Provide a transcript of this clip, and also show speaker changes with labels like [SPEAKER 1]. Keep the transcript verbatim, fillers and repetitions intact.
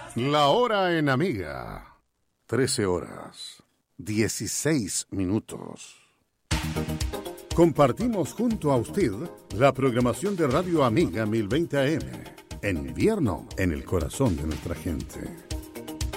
[SPEAKER 1] La hora en Amiga, trece horas, dieciséis minutos. Compartimos junto a usted la programación de Radio Amiga mil veinte A M. En invierno, en el corazón de nuestra gente.